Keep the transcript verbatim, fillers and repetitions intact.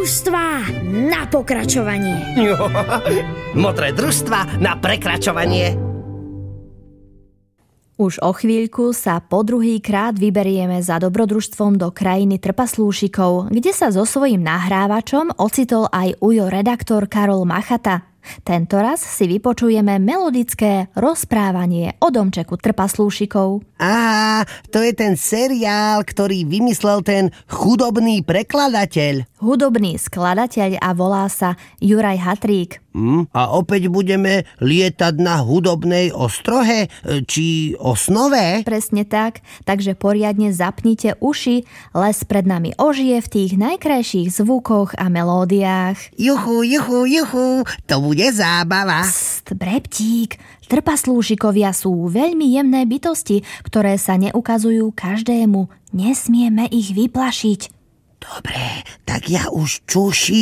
družstvá na pokračovanie. Modré družstva na prekračovanie. Už o chvíľku sa po druhý krát vyberieme za dobrodružstvom do krajiny trpaslúšikov, kde sa so svojím nahrávačom ocitol aj ujo redaktor Karol Machata. Tentoraz si vypočujeme melodické rozprávanie o domčeku trpaslúšikov. Á, to je ten seriál, ktorý vymyslel ten chudobný prekladateľ. Hudobný skladateľ a volá sa Juraj Hatrík. Hm? A opäť budeme lietať na hudobnej ostrohe? Či osnove? Presne tak, takže poriadne zapnite uši, les pred nami ožije v tých najkrajších zvukoch a melódiách. Juchu, juchu, juchu, to bude zábava. Pst, breptík, trpaslúšikovia sú veľmi jemné bytosti, ktoré sa neukazujú každému. Nesmieme ich vyplašiť. Dobre, tak ja už čuším.